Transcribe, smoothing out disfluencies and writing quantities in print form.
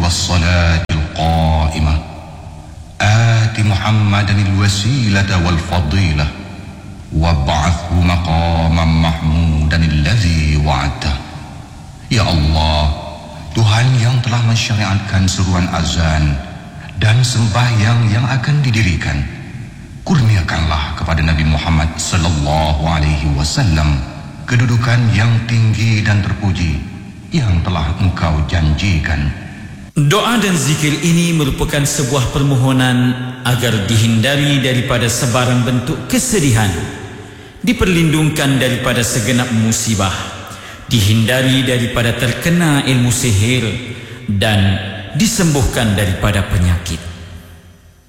والصلاة القائمة آت محمدا الوسيلة والفضيلة وابعثه مقاما محمودا الذي وعدته. Ya Allah, Tuhan yang telah mensyariatkan seruan azan dan sembahyang yang akan didirikan, kurniakanlah kepada Nabi Muhammad sallallahu alaihi wasallam kedudukan yang tinggi dan terpuji yang telah Engkau janjikan. Doa dan zikir ini merupakan sebuah permohonan agar dihindari daripada sebarang bentuk kesedihan, diperlindungkan daripada segenap musibah, dihindari daripada terkena ilmu sihir, dan disembuhkan daripada penyakit.